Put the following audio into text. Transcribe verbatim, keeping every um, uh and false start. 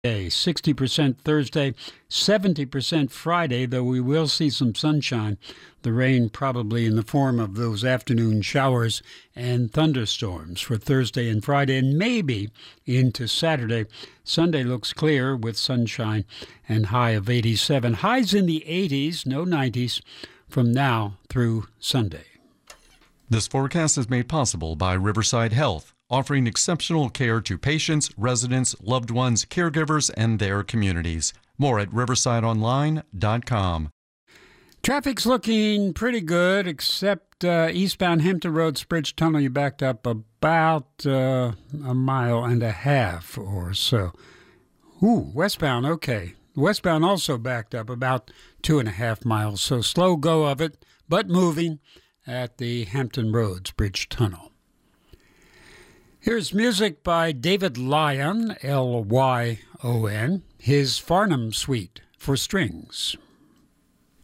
Day, sixty percent Thursday, seventy percent Friday, though we will see some sunshine. The rain probably in the form of those afternoon showers and thunderstorms for Thursday and Friday, and maybe into Saturday. Sunday looks clear with sunshine and high of eighty-seven. Highs in the eighties, no nineties, from now through Sunday. This forecast is made possible by Riverside Health, offering exceptional care to patients, residents, loved ones, caregivers, and their communities. More at riverside online dot com. Traffic's looking pretty good, except uh, eastbound Hampton Roads Bridge Tunnel, you backed up about uh, a mile and a half or so. Ooh, westbound, okay. Westbound also backed up about two and a half miles, so slow go of it, but moving at the Hampton Roads Bridge Tunnel. Here's music by David Lyon, L Y O N, his Farnham Suite for strings.